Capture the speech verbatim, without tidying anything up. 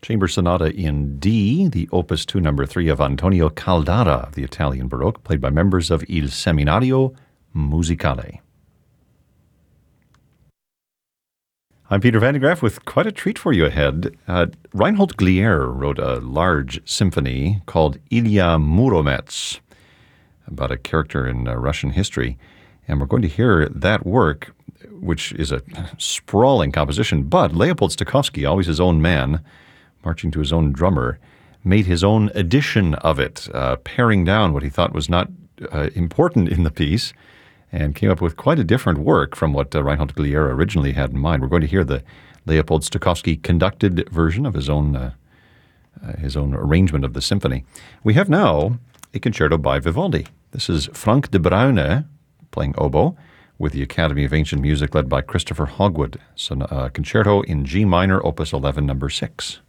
Chamber Sonata in D, the Opus two, number three of Antonio Caldara of the Italian Baroque, played by members of Il Seminario Musicale. I'm Peter Van de Graaff with quite a treat for you ahead. Uh, Reinhold Glier wrote a large symphony called Ilya Muromets about a character in uh, Russian history, and we're going to hear that work, which is a sprawling composition, but Leopold Stokowski, always his own man, marching to his own drummer, made his own edition of it, uh, paring down what he thought was not uh, important in the piece, and came up with quite a different work from what uh, Reinhold Glier originally had in mind. We're going to hear the Leopold Stokowski conducted version of his own uh, uh, his own arrangement of the symphony. We have now a concerto by Vivaldi. This is Frank de Bruyne playing oboe with the Academy of Ancient Music led by Christopher Hogwood. It's a uh, concerto in G minor, opus eleven, number six.